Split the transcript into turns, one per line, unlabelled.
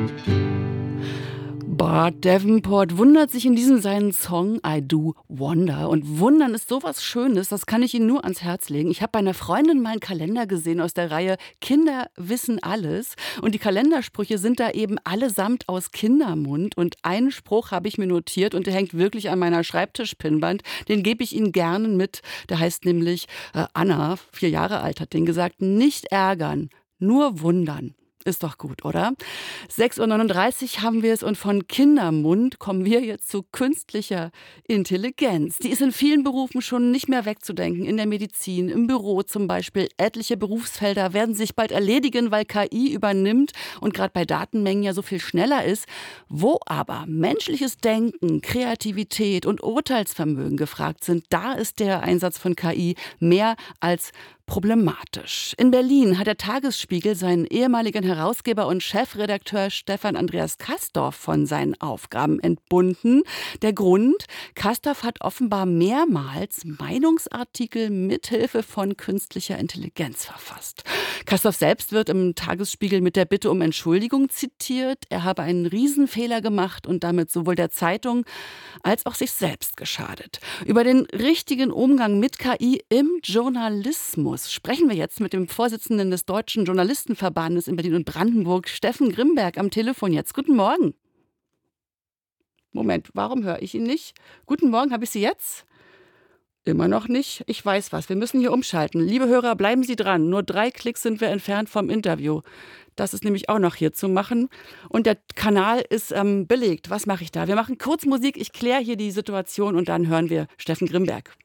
Bart Davenport wundert sich in diesem seinen Song I Do Wonder. Und Wundern ist sowas Schönes, das kann ich Ihnen nur ans Herz legen. Ich habe bei einer Freundin mal einen Kalender gesehen aus der Reihe Kinder wissen alles. Und die Kalendersprüche sind da eben allesamt aus Kindermund. Und einen Spruch habe ich mir notiert und der hängt wirklich an meiner Schreibtischpinnwand. Den gebe ich Ihnen gerne mit. Der heißt nämlich, Anna, 4 Jahre alt, hat den gesagt, nicht ärgern, nur wundern. Ist doch gut, oder? 6:39 Uhr haben wir es und von Kindermund kommen wir jetzt zu künstlicher Intelligenz. Die ist in vielen Berufen schon nicht mehr wegzudenken. In der Medizin, im Büro zum Beispiel. Etliche Berufsfelder werden sich bald erledigen, weil KI übernimmt und gerade bei Datenmengen ja so viel schneller ist. Wo aber menschliches Denken, Kreativität und Urteilsvermögen gefragt sind, da ist der Einsatz von KI mehr als problematisch. In Berlin hat der Tagesspiegel seinen ehemaligen Herausgeber und Chefredakteur Stefan Andreas Kastorf von seinen Aufgaben entbunden. Der Grund: Kastorf hat offenbar mehrmals Meinungsartikel mithilfe von künstlicher Intelligenz verfasst. Kastorf selbst wird im Tagesspiegel mit der Bitte um Entschuldigung zitiert. Er habe einen Riesenfehler gemacht und damit sowohl der Zeitung als auch sich selbst geschadet. Über den richtigen Umgang mit KI im Journalismus sprechen wir jetzt mit dem Vorsitzenden des Deutschen Journalistenverbandes in Berlin und Brandenburg, Steffen Grimberg, am Telefon jetzt. Guten Morgen. Moment, warum höre ich ihn nicht? Guten Morgen, habe ich Sie jetzt? Immer noch nicht. Ich weiß was. Wir müssen hier umschalten. Liebe Hörer, bleiben Sie dran. Nur 3 Klicks sind wir entfernt vom Interview. Das ist nämlich auch noch hier zu machen. Und der Kanal ist belegt. Was mache ich da? Wir machen kurz Musik. Ich kläre hier die Situation und dann hören wir Steffen Grimberg.